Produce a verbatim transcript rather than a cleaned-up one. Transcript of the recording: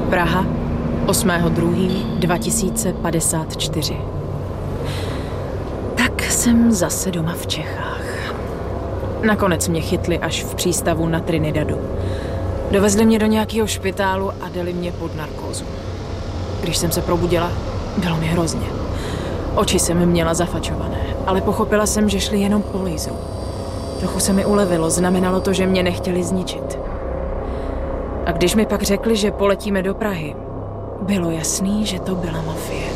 Praha, osmého druhého dva tisíce padesát čtyři. Tak jsem zase doma v Čechách. Nakonec mě chytli až v přístavu na Trinidadu. Dovezli mě do nějakého špitálu a dali mě pod narkózu. Když jsem se probudila, bylo mi hrozně. Oči jsem měla zafačované, ale pochopila jsem, že šli jenom po laseru. Trochu se mi ulevilo, znamenalo to, že mě nechtěli zničit. A když mi pak řekli, že poletíme do Prahy, bylo jasný, že to byla mafie.